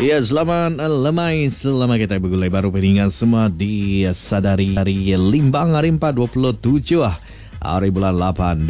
Ya, selamat lemai. Selamat kita bergulai baru peninggal semua di Sadari hari Limbang hari 4/27 hari bulan 8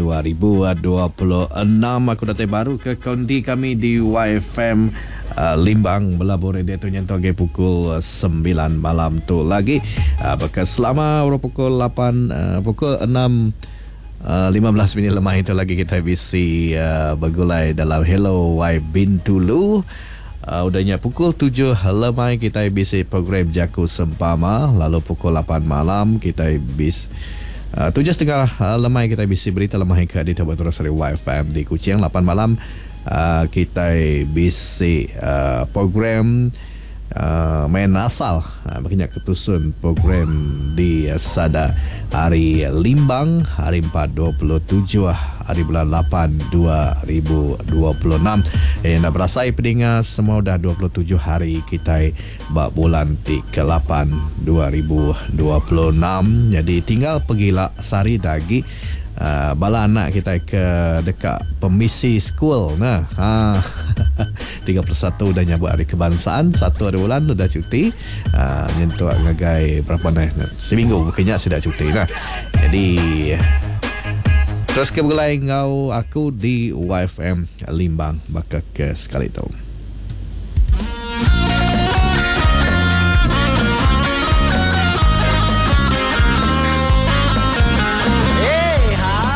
2026. Aku datang baru ke konti kami di YFM Limbang belabur dia tu nyentuh pukul 9 malam tu lagi. Bekas selama pukul 8 pukul 6 15 minit lemah itu lagi kita bisi bergulai dalam Hello Y Bintulu. Udahnya pukul 7 lemai kita bisi program Jaku Sempama. Lalu pukul 8 malam kita bis 7.30 lemai kita bisi berita lemah ke di Tabah Terus dari YFM di Kuching. 8 malam kita bisi program main asal makanya ketusun program di Sada hari Limbang hari 4/27 hari bulan 8 2026. Nak berasai pendengar semua dah 27 hari kita bulan ke-8 2026. Jadi tinggal pergilah sari lagi bala anak kita ke dekat pemisi school. 31 dah nyambut hari kebangsaan, 1 hari bulan dah cuti. Nyentuh ngagai berapa seminggu bukannya sudah cuti. Jadi terus ke bergulai ngau aku di YFM Limbang bakal ke sekali tu.